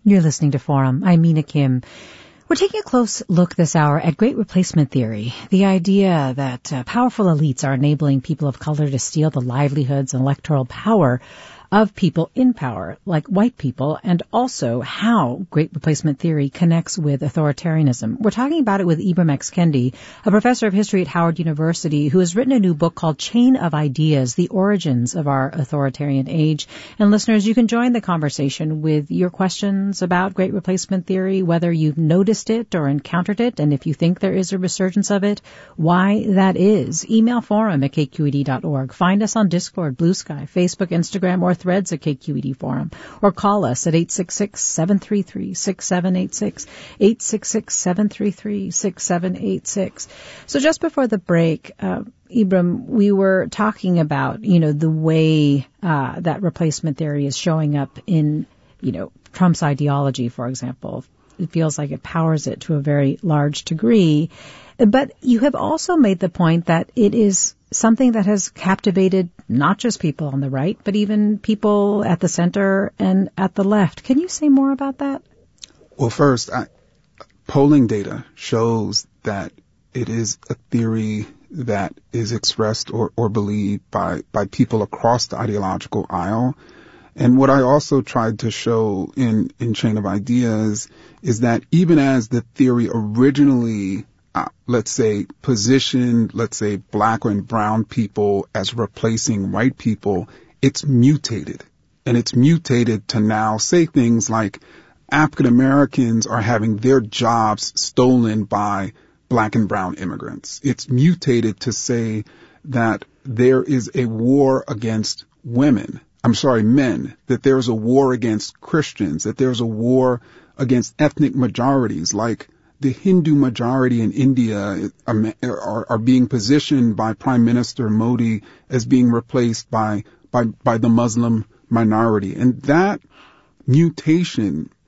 You're listening to Forum. I'm Mina Kim. We're taking a close look this hour at Great Replacement Theory, the idea that powerful elites are enabling people of color to steal the livelihoods and electoral power of people in power, like white people, and also how Great Replacement Theory connects with authoritarianism. We're talking about it with Ibram X. Kendi, a professor of history at Howard University, who has written a new book called Chain of Ideas, The Origins of Our Authoritarian Age. And listeners, you can join the conversation with your questions about Great Replacement Theory, whether you've noticed it or encountered it, and if you think there is a resurgence of it, why that is. Email forum@kqed.org. Find us on Discord, Blue Sky, Facebook, Instagram, or Threads at KQED Forum, or call us at 866-733-6786, 866-733-6786. So just before the break, Ibram, we were talking about, the way that replacement theory is showing up in, Trump's ideology, for example. It feels like it powers it to a very large degree. But you have also made the point that it is something that has captivated not just people on the right, but even people at the center and at the left. Can you say more about that? Well, first, polling data shows that it is a theory that is expressed or believed by people across the ideological aisle. And what I also tried to show in Chain of Ideas is that even as the theory originally positioned, black and brown people as replacing white people, it's mutated. And it's mutated to now say things like African Americans are having their jobs stolen by black and brown immigrants. It's mutated to say that there is a war against men, that there's a war against Christians, that there's a war against ethnic majorities like the Hindu majority in India are being positioned by Prime Minister Modi as being replaced by the Muslim minority. And that mutation